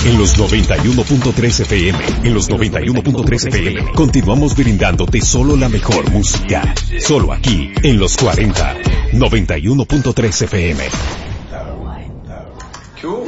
En los 91.3 FM, en los 91.3 FM, continuamos brindándote solo la mejor música. Solo aquí, en los 40. 91.3 FM.